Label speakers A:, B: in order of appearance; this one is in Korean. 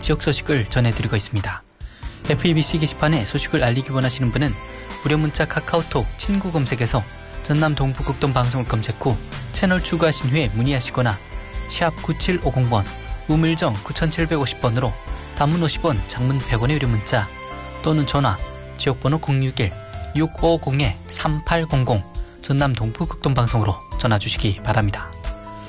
A: 지역 소식을 전해드리고 있습니다. FEBC 게시판에 소식을 알리기 원하시는 분은 무료 문자 카카오톡 친구 검색에서 전남 동부극동 방송을 검색 후 채널 추가하신 후에 문의하시거나 샵 9750번 우물정 9750번으로 단문 50원, 장문 100원의 유료 문자 또는 전화 지역번호 061-650-3800 전남 동부극동 방송으로 전화 주시기 바랍니다.